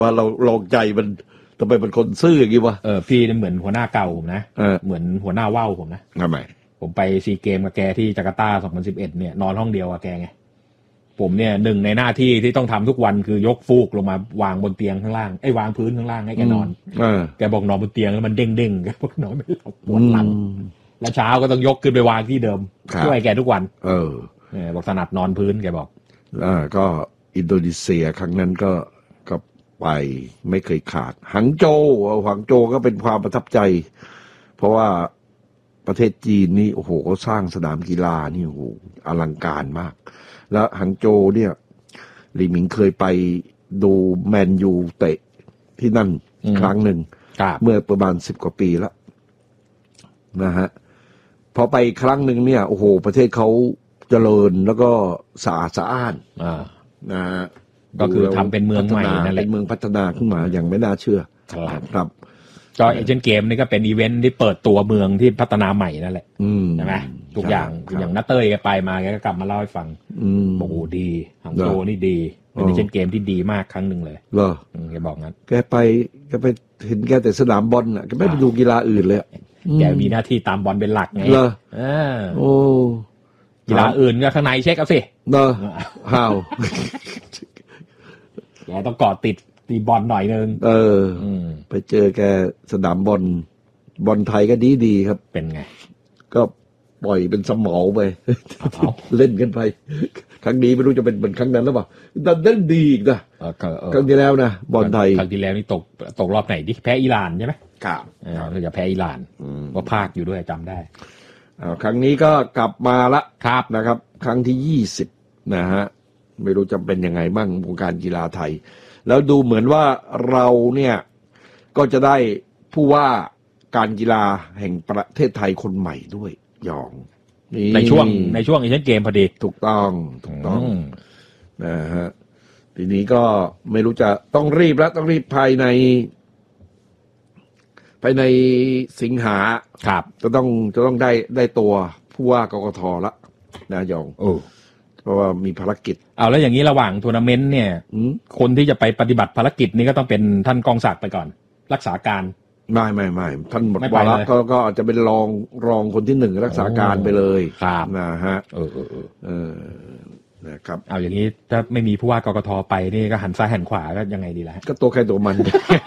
ว่าเราลองใจมันทำไมมันคนซื่ออย่างนี้วะพี่เหมือนหัวหน้าเก่าผมนะเหมือนหัวหน้าว่าวผมนะทำไมผมไปซีเกมกับแกที่จาการ์ตา2011เนี่ยนอนห้องเดียวกับแกไงผมเนี่ยหนึ่งในหน้าที่ที่ต้องทำทุกวันคือยกฟูกลงมาวางบนเตียงข้างล่างวางพื้นข้างล่างให้แกนอนแกบอกนอนบนเตียงแล้วมันเด้งๆแกบอกนอนไม่หลับปวดหลังแล้วเช้าก็ต้องยกขึ้นไปวางที่เดิมช่วยแกทุกวันบอกถนัดนอนพื้นแกบอกก็อินโดนีเซียครั้งนั้นก็ไปไม่เคยขาดหางโจวก็เป็นความประทับใจเพราะว่าประเทศจีนนี่โอ้โหเขาสร้างสนามกีฬานี่โอ้โหอลังการมากแล้วหางโจวเนี่ยลีหมิงเคยไปดูแมนยูเตะที่นั่นครั้งหนึ่งเมื่อประมาณ10 กว่าปีแล้วนะฮะพอไปครั้งหนึ่งเนี่ยโอ้โหประเทศเขาเจริญแล้วก็สะอาดสะอ้านนะฮะก็คือทำเป็นเมืองใหม่นั่นแหละเป็นเมืองพัฒนาขึ้นมาอย่างไม่น่าเชื่อครับก็เอเชียนเกมนี่ก็เป็นอีเวนท์ที่เปิดตัวเมืองที่พัฒนาใหม่นั่นแหละใช่ไหมทุกอย่างนัตเต้ยแกไปมาแกก็กลับมาเล่าให้ฟังบอกโอ้ดีหางโจวนี่ดีเป็นเอเชียนเกมที่ดีมากครั้งหนึ่งเลยเหรอแกบอกงั้นแกไปเห็นแกแต่สนามบอลอ่ะแกไม่ไปดูกีฬาอื่นเลยแกมีหน้าที่ตามบอลเป็นหลักไงเหรอโอ้กีฬาอื่นก็ข้างในเช็คเอาสิเนอะห่าวแกต้องเกาะติดตีบอลหน่อยนึงไปเจอแกสนามบอลไทยก็ดีครับเป็นไงก็ปล่อยเป็นสมอไปเล่นกันไปครั้งนี้ไม่รู้จะเป็นเหมือนครั้งนั้นหรือเปล่าแต่เล่นดีอีกนะครั้งที่แล้วนะบอลไทยครั้งที่แล้วนี่ตกรอบไหนดิแพ้อิหร่านใช่ไหมครับเราจะแพ้อิหร่านว่าภาคอยู่ด้วยจำได้ครั้งนี้ก็กลับมาละนะครับครั้งที่20นะฮะไม่รู้จะเป็นยังไงบ้างวงการกีฬาไทยแล้วดูเหมือนว่าเราเนี่ยก็จะได้ผู้ว่าการกีฬาแห่งประเทศไทยคนใหม่ด้วยยองในช่วงเอเชียนเกมพอดีถูกต้องนะฮะทีนี้ก็ไม่รู้จะต้องรีบแล้วต้องรีบภายในสิงหาจะต้องได้ตัวผู้ว่ากกท.ละนะยองเพราะว่ามีภารกิจแล้วอย่างนี้ระหว่างทัวร์นาเมนต์เนี่ยคนที่จะไปปฏิบัติภารกิจนี้ก็ต้องเป็นท่านกองศักดิ์ไปก่อนรักษาการไม่ท่านหมดวาระก็อาจจะเป็นรองคนที่1รักษาการไปเลยนะฮะนะครับอย่างนี้ถ้าไม่มีผู้ว่ากกท.ไปนี่ก็หันซ้ายหันขวาก็ยังไงดีล่ะก็ตัวใครตัวมัน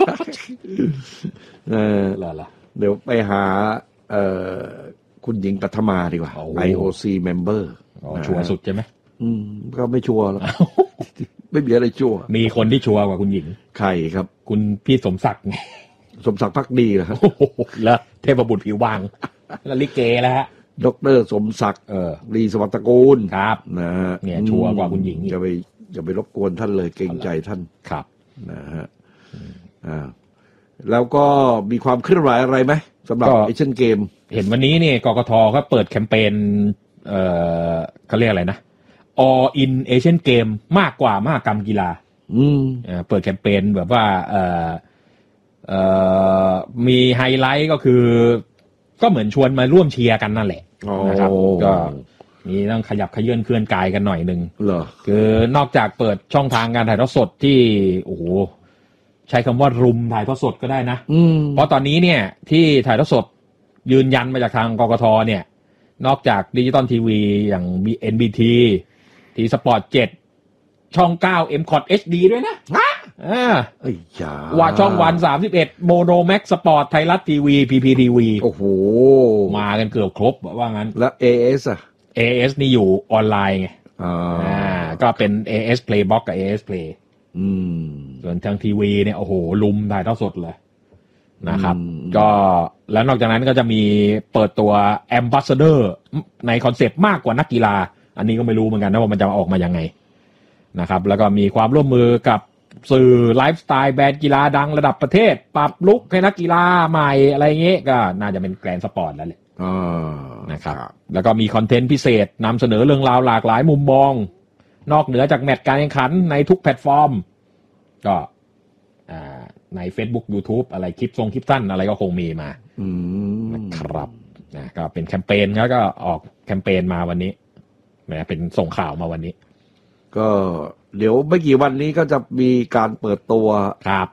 เดี๋ยวไปหาคุณหญิงปัทมาดีกว่า IOC member ชัวร์สุดใช่ไหมก็ไม่ชัวร์แล้วไม่มีอะไรชัวร์มีคนที่ชัวร์กว่าคุณหญิงใครครับคุณพี่สมศักดิ์ภักดีเหรอครับแล้วเทพบุตรผิวบางแล้วลิเกแล้วฮะดร.สมศักดิ์ลีสวัสดิ์ตระกูลครับนะฮะเนี่ยชัวร์กว่าคุณหญิงอย่าไปรบกวนท่านเลยเกรงใจท่านครับนะฮะแล้วก็มีความเคลื่อนไหวอะไรไหมสำหรับเอเชียนเกมเห็นวันนี้เนี่ยกกท.เขาเปิดแคมเปญเขาเรียกอะไรนะ All in Asian Game มากกว่ามหกรรมกีฬาเปิดแคมเปญแบบว่ามีไฮไลท์ก็คือก็เหมือนชวนมาร่วมเชียร์กันนั่นแหละนะครับก็มีต้องขยับขยื่นเคลื่อนกายกันหน่อยนึงคือนอกจากเปิดช่องทางการถ่ายทอดสดที่โอ้โหใช้คำว่ารุมถ่ายทอดสดก็ได้นะเพราะตอนนี้เนี่ยที่ถ่ายทอดสดยืนยันมาจากทางกกท.เนี่ยนอกจากดิจิตอลทีวีอย่าง NBT ทีสปอร์ต7ช่อง9 MCOT HD ด้วยนะว่าช่องวัน31โมโนแม็กสปอร์ตไทยรัฐทีวี PPTV โอ้โหมากันเกือบครบว่างั้นแล้ว AS AS นี่อยู่ออนไลน์ไงก็เป็น AS Playbox กับ AS Play ส่วนทางทีวีเนี่ยโอ้โหลุมถ่ายทอดสดเลยนะครับก็แล้วนอกจากนั้นก็จะมีเปิดตัว Ambassador ในคอนเซปต์มากกว่านักกีฬาอันนี้ก็ไม่รู้เหมือนกันนะว่ามันจะออกมายังไงนะครับแล้วก็มีความร่วมมือกับสื่อไลฟ์สไตล์แบรนด์กีฬาดังระดับประเทศปรับลุคให้นักกีฬาใหม่อะไรเงี้ยก็น่าจะเป็นแกรนด์สปอร์ตแล้วแหละนะครับแล้วก็มีคอนเทนต์พิเศษนำเสนอเรื่องราวหลากหลายมุมมองนอกเหนือจากแมตช์การแข่งขันในทุกแพลตฟอร์มก็ใน Facebook YouTube อะไรคลิปสั้นอะไรก็คงมีมานะครับก็เป็นแคมเปญแล้วก็ออกแคมเปญมาวันนี้เป็นส่งข่าวมาวันนี้ก็เดี๋ยวไม่กี่วันนี้ก็จะมีการเปิดตัวครับ